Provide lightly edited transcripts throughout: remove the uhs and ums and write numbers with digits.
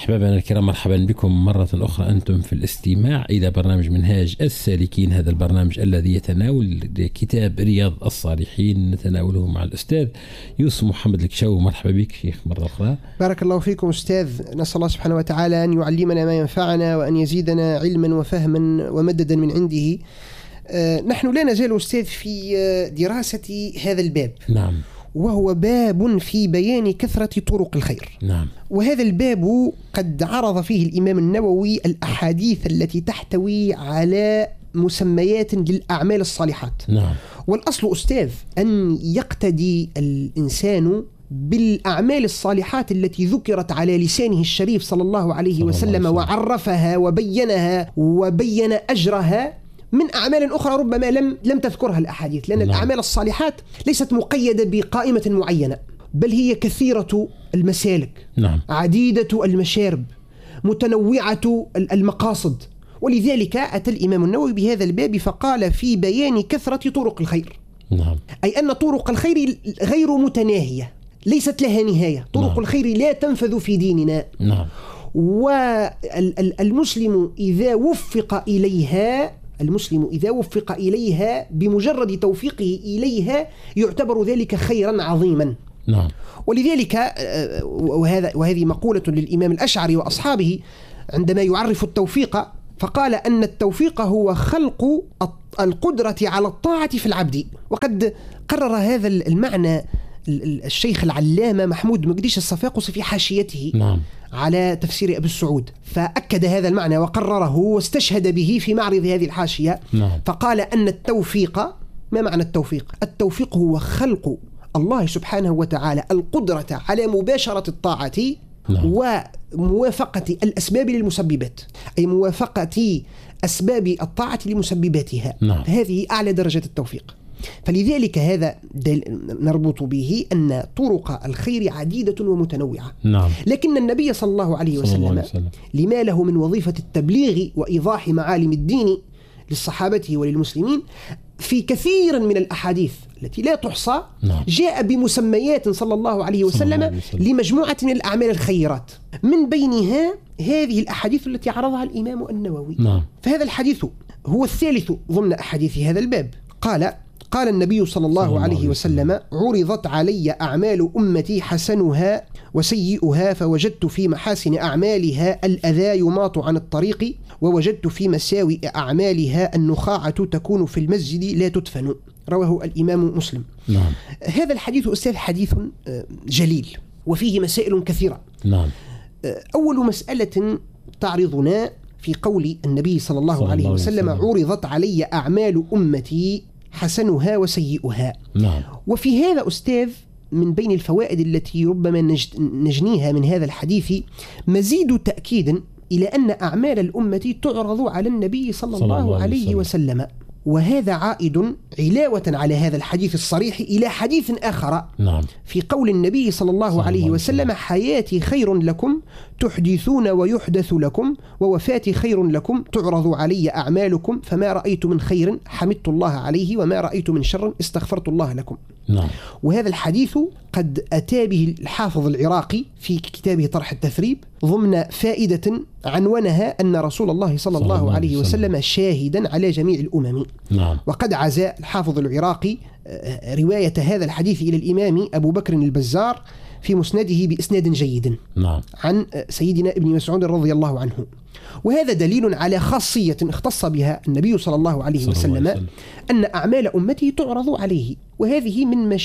أحبابنا الكرام، مرحبا بكم مرة أخرى. أنتم في الاستماع إلى برنامج منهاج السالكين، هذا البرنامج الذي يتناول كتاب رياض الصالحين، نتناوله مع الأستاذ يوسف محمد الكشاوي. مرحبا بك شيخ مرة أخرى. بارك الله فيكم أستاذ، نسأل الله سبحانه وتعالى أن يعلمنا ما ينفعنا وأن يزيدنا علما وفهما ومددا من عنده. نحن لا نزال أستاذ في دراسة هذا الباب، نعم، وهو باب في بيان كثرة طرق الخير. نعم. وهذا الباب قد عرض فيه الإمام النووي الأحاديث التي تحتوي على مسميات للأعمال الصالحات. نعم. والأصل أستاذ أن يقتدي الإنسان بالأعمال الصالحات التي ذكرت على لسانه الشريف صلى الله عليه وسلم وعرفها وبينها وبين أجرها، من أعمال أخرى ربما لم تذكرها الأحاديث، لأن الأعمال الصالحات ليست مقيدة بقائمة معينة، بل هي كثيرة المسالك، نعم، عديدة المشارب، متنوعة المقاصد. ولذلك أتى الإمام النووي بهذا الباب فقال في بيان كثرة طرق الخير، نعم، أي أن طرق الخير غير متناهية، ليست لها نهاية. طرق نعم. الخير لا تنفذ في ديننا، نعم. والمسلم إذا وفق إليها بمجرد توفيقه إليها يعتبر ذلك خيرا عظيما. نعم. ولذلك وهذه مقولة للإمام الأشعري وأصحابه عندما يعرف التوفيق، فقال أن التوفيق هو خلق القدرة على الطاعة في العبد. وقد قرر هذا المعنى الشيخ العلامة محمود مقديش الصفاقسي في حاشيته، نعم، على تفسير أبي السعود، فأكد هذا المعنى وقرره واستشهد به في معرض هذه الحاشية. نعم. فقال أن التوفيق، ما معنى التوفيق؟ التوفيق هو خلق الله سبحانه وتعالى القدرة على مباشرة الطاعة، نعم، وموافقة الأسباب للمسببات، أي موافقة أسباب الطاعة لمسبباتها. نعم. هذه أعلى درجة التوفيق. فلذلك هذا نربط به أن طرق الخير عديدة ومتنوعة. نعم. لكن النبي صلى الله عليه وسلم لما له من وظيفة التبليغ وإيضاح معالم الدين للصحابة وللمسلمين، في كثير من الأحاديث التي لا تحصى، نعم، جاء بمسميات صلى الله عليه وسلم لمجموعة من الأعمال الخيرات، من بينها هذه الأحاديث التي عرضها الإمام النووي. نعم. فهذا الحديث هو الثالث ضمن أحاديث هذا الباب. قال النبي صلى الله عليه وسلم: عرضت علي أعمال أمتي حسنها وسيئها، فوجدت في محاسن أعمالها الأذى يماط عن الطريق، ووجدت في مساوئ أعمالها النخاعة تكون في المسجد لا تدفن. رواه الإمام مسلم. نعم. هذا الحديث أستاذ حديث جليل وفيه مسائل كثيرة. نعم. أول مسألة تعرضنا في قول النبي صلى الله عليه وسلم: عرضت علي أعمال أمتي حسنها وسيئها. نعم. وفي هذا أستاذ من بين الفوائد التي ربما نجنيها من هذا الحديث مزيد تأكيد إلى أن أعمال الأمة تعرض على النبي صلى الله عليه وسلم. وهذا عائد علاوة على هذا الحديث الصريح إلى حديث آخر، نعم، في قول النبي صلى الله عليه وسلم: حياتي خير لكم تحدثون ويحدث لكم، ووفاتي خير لكم تعرض علي أعمالكم، فما رأيت من خير حمدت الله عليه، وما رأيت من شر استغفرت الله لكم. نعم. وهذا الحديث قد أتى به الحافظ العراقي في كتابه طرح التثريب ضمن فائدة عنونها أن رسول الله صلى الله عليه وسلم شاهدا على جميع الأمم. نعم. وقد عزى الحافظ العراقي رواية هذا الحديث إلى الإمام أبو بكر البزار في مسنده بإسناد جيد، نعم، عن سيدنا ابن مسعود رضي الله عنه. وهذا دليل على خاصية اختص بها النبي صلى الله عليه وسلم، أن أعمال أمته تعرض عليه، وهذه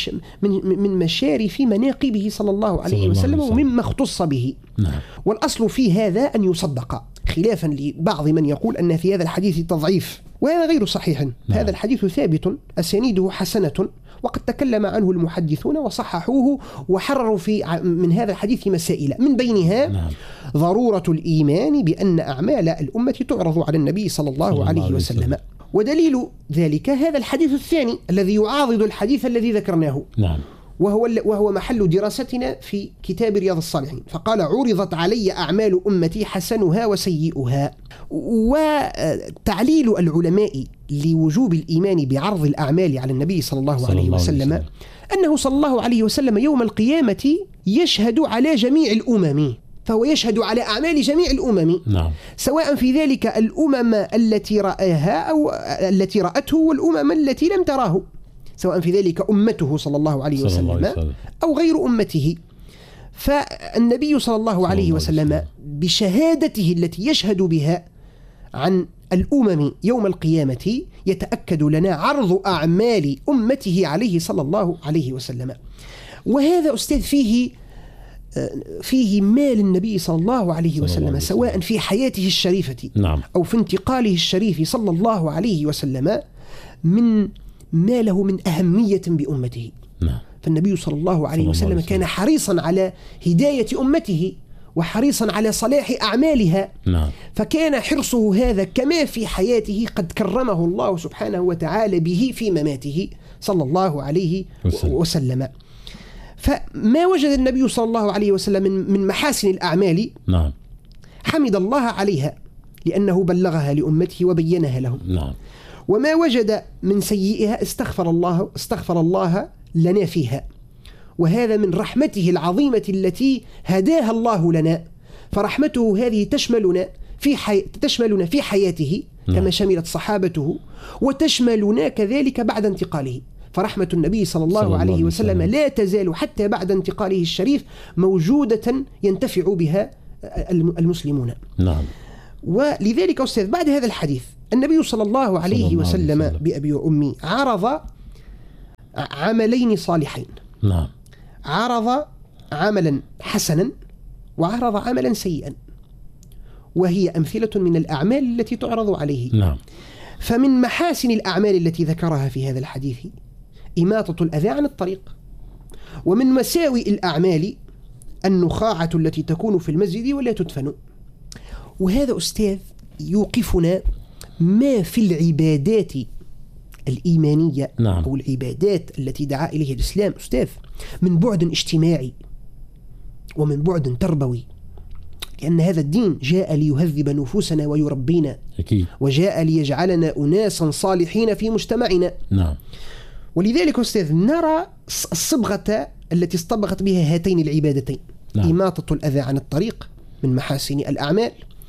من مشارف مناقبه صلى الله عليه وسلم ومما اختص به. نعم. والأصل في هذا أن يصدق، خلافا لبعض من يقول أن في هذا الحديث تضعيف، وهذا غير صحيح. نعم. هذا الحديث ثابت أسانيده حسنة، وقد تكلم عنه المحدثون وصححوه وحرروا من هذا الحديث مسائل، من بينها نعم. ضرورة الإيمان بأن أعمال الأمة تعرض على النبي صلى الله عليه وسلم. ودليل ذلك هذا الحديث الثاني الذي يعاضد الحديث الذي ذكرناه، نعم، وهو محل دراستنا في كتاب رياض الصالحين. فقال: عرضت علي أعمال أمتي حسنها وسيئها. وتعليل العلماء لوجوب الإيمان بعرض الأعمال على النبي صلى الله عليه وسلم أنه صلى الله عليه وسلم يوم القيامة يشهد على جميع الأمم، فهو يشهد على أعمال جميع الأمم، نعم. سواء في ذلك الأمم التي رآها أو التي رأته والأمم التي لم تراه، سواء في ذلك أمته صلى الله عليه وسلم أو غير أمته. فالنبي صلى الله عليه وسلم بشهادته التي يشهد بها عن الأمم يوم القيامة يتأكد لنا عرض أعمال أمته عليه صلى الله عليه وسلم. وهذا أستاذ فيه مال النبي صلى الله عليه وسلم، سواء في حياته الشريفة نعم. أو في انتقاله الشريف صلى الله عليه وسلم، من ما له من أهمية بأمته. نعم. فالنبي صلى الله عليه وسلم كان حريصا على هداية أمته وحريصا على صلاح أعمالها. نعم. فكان حرصه هذا كما في حياته قد كرمه الله سبحانه وتعالى به في مماته صلى الله عليه وسلم. فما وجد النبي صلى الله عليه وسلم من محاسن الأعمال، نعم، حمد الله عليها لأنه بلغها لأمته وبينها لهم. نعم. وما وجد من سيئها استغفر الله لنا فيها، وهذا من رحمته العظيمة التي هداها الله لنا. فرحمته هذه تشملنا في حياته كما شملت صحابته، وتشملنا كذلك بعد انتقاله. فرحمة النبي صلى الله عليه وسلم لا تزال حتى بعد انتقاله الشريف موجودة ينتفع بها المسلمون. نعم. ولذلك أستاذ بعد هذا الحديث النبي صلى الله عليه وسلم بأبي وأمي عرض عملين صالحين. نعم. عرض عملا حسنا وعرض عملا سيئا، وهي أمثلة من الأعمال التي تعرض عليه. نعم. فمن محاسن الأعمال التي ذكرها في هذا الحديث إماطة الأذى عن الطريق. ومن مساوئ الأعمال النخاعة التي تكون في المسجد ولا تدفن. وهذا أستاذ يوقفنا ما في العبادات الإيمانية، نعم، أو العبادات التي دعا إليها الإسلام أستاذ من بعد اجتماعي ومن بعد تربوي، لأن هذا الدين جاء ليهذب نفوسنا ويربينا. أكيد. وجاء ليجعلنا أناسا صالحين في مجتمعنا. نعم. ولذلك أستاذ نرى الصبغة التي اصطبغت بها هاتين العبادتين. نعم. إماطة الأذى عن الطريق من محاسن الأعمال،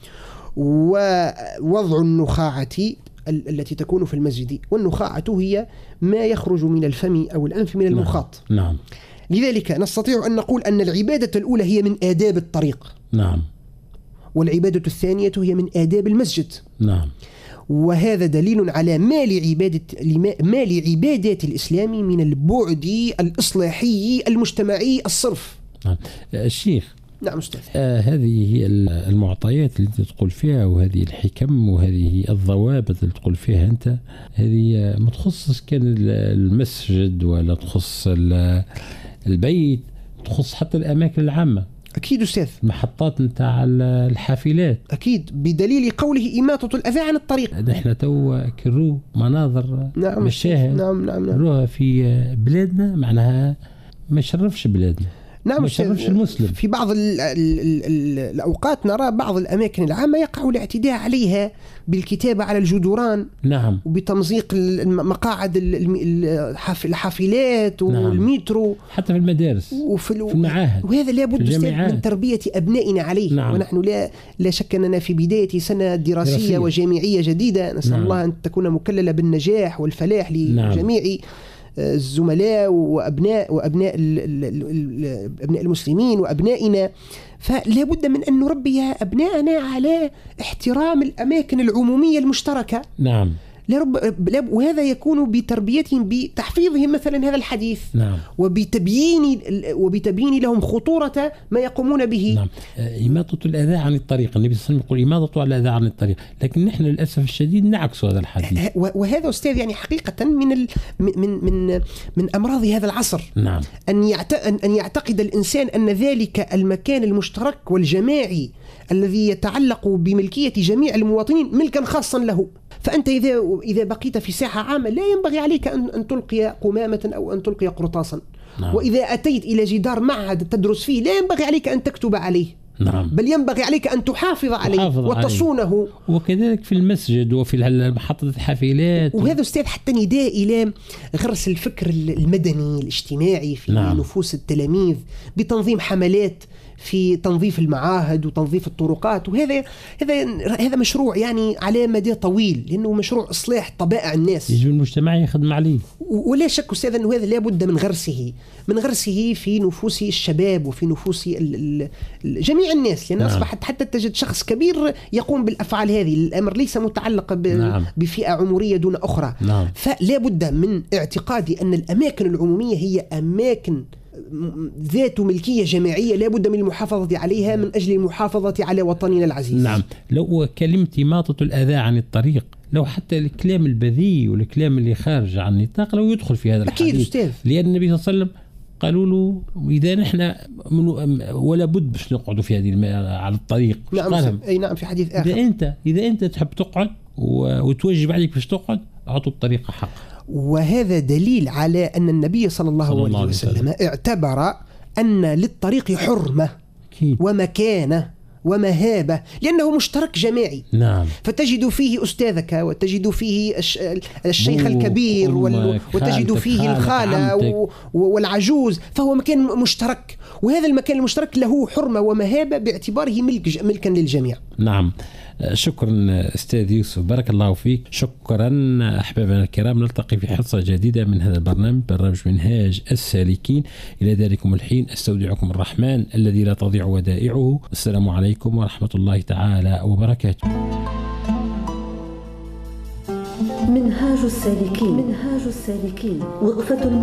ووضع النخاعة التي تكون في المسجد. والنخاعة هي ما يخرج من الفم أو الأنف من المخاط. نعم. لذلك نستطيع أن نقول أن العبادة الأولى هي من آداب الطريق. نعم. والعبادة الثانية هي من آداب المسجد. نعم. وهذا دليل على ما لعبادات الإسلام من البعد الإصلاحي المجتمعي الصرف. نعم. الشيخ. نعم أستاذ. هذه هي المعطيات التي تقول فيها، وهذه الحكم، وهذه الضوابط اللي تقول فيها أنت. هذه ما تخص كان المسجد ولا تخص البيت، تخص حتى الأماكن العامة. أكيد أستاذ. المحطات نتاع الحافلات. أكيد، بدليل قوله إماطة الأذى عن الطريق. نحن تو كرو مناظر، نعم، مشاهد، نعم. نروها في بلادنا، معناها ما يشرفش بلادنا. نعم، ما يشرفش المسلم. في بعض الأوقات نرى بعض الأماكن العامة يقع الاعتداء عليها بالكتابة على الجدران. نعم. وبتمزيق مقاعد الحافلات والمترو. حتى في المدارس وفي المعاهد. وهذا لابد من تربية أبنائنا عليه. نعم. ونحن لا شك أننا في بداية سنة دراسية وجامعية جديدة، نسأل الله أن تكون مكللة بالنجاح والفلاح لجميع الزملاء وأبناء المسلمين وأبنائنا. فلا بد من أن نربي أبنائنا على احترام الأماكن العمومية المشتركة. نعم. وهذا يكون بتربيتهم، بتحفيظهم مثلا هذا الحديث. نعم. وبتبيين لهم خطورة ما يقومون به. نعم. إماطة الأذى عن الطريق، النبي صلى الله عليه وسلم يقول إماطة الأذى عن الطريق، لكن نحن للأسف الشديد نعكس هذا الحديث. وهذا أستاذ يعني حقيقة من أمراض هذا العصر. نعم. أن يعتقد الإنسان أن ذلك المكان المشترك والجماعي الذي يتعلق بملكية جميع المواطنين ملكا خاصا له. فأنت إذا بقيت في ساحة عامة لا ينبغي عليك أن تلقي قمامة أو أن تلقي قرطاسا. نعم. وإذا أتيت إلى جدار معهد تدرس فيه لا ينبغي عليك أن تكتب عليه. نعم. بل ينبغي عليك أن تحافظ عليه وتصونه. وكذلك في المسجد وفي محطة الحافلات. وهذا أستاذ حتى نداء إلى غرس الفكر المدني الاجتماعي في نفوس التلاميذ بتنظيم حملات في تنظيف المعاهد وتنظيف الطرقات. وهذا هذا مشروع يعني على مدى طويل، لأنه مشروع إصلاح طبائع الناس، يجب المجتمع يخدم عليه. ولا شك أستاذ أنه هذا لابد من غرسه في نفوس الشباب وفي نفوس جميع الناس، لأن أصبحت حتى تجد شخص كبير يقوم بالأفعال هذه. الأمر ليس متعلق بفئة عمرية دون أخرى. فلا بد من اعتقادي أن الأماكن العمومية هي أماكن ذات ملكية جماعية لا بد من المحافظة عليها من أجل المحافظة على وطننا العزيز. نعم. لو كلمة إماطة الأذى عن الطريق، لو حتى الكلام البذيء والكلام اللي خارج عن النطاق لو يدخل في هذا الحديث، أكيد أستاذ. لأن النبي صلى الله عليه وسلم قالوا له إذا نحن ولا بد باش نقعدوا في هذه على الطريق. نعم. أي نعم، في حديث آخر إذا أنت تحب تقعد وتوجب عليك باش تقعد، أعطوا الطريقة حق. وهذا دليل على أن النبي صلى الله عليه وسلم اعتبر أن للطريق حرمة ومكانة ومهابة، لأنه مشترك جماعي. نعم. فتجد فيه أستاذك، وتجد فيه الشيخ الكبير، وتجد فيه الخالة والعجوز، فهو مكان مشترك، وهذا المكان المشترك له حرمة ومهابة باعتباره ملكا للجميع. نعم. شكرا أستاذ يوسف، بارك الله فيك. شكرا أحبابنا الكرام، نلتقي في حصة جديدة من هذا برنامج منهاج السالكين. إلى ذلكم الحين أستودعكم الرحمن الذي لا تضيع ودائعه. السلام عليكم ورحمة الله تعالى وبركاته. منهاج السالكين، وقفة